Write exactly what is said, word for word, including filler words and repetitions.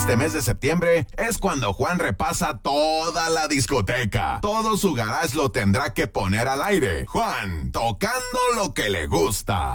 Este mes de septiembre es cuando Juan repasa toda la discoteca. Todo su garage lo tendrá que poner al aire. Juan, tocando lo que le gusta.